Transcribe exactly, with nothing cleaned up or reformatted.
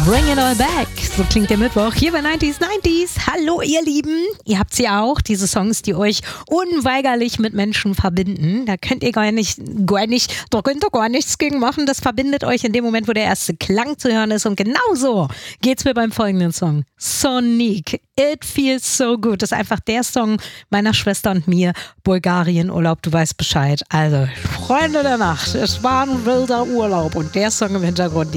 Bring it all back. So klingt der Mittwoch hier bei neunzig neunzig. Hallo ihr Lieben. Ihr habt sie auch, diese Songs, die euch unweigerlich mit Menschen verbinden. Da könnt ihr gar nicht, gar nicht, da könnt ihr gar nichts gegen machen. Das verbindet euch in dem Moment, wo der erste Klang zu hören ist. Und genauso geht's mir beim folgenden Song. Sonique. It feels so good. Das ist einfach der Song meiner Schwester und mir. Bulgarien-Urlaub, du weißt Bescheid. Also, Freunde der Nacht. Es war ein wilder Urlaub und der Song im Hintergrund.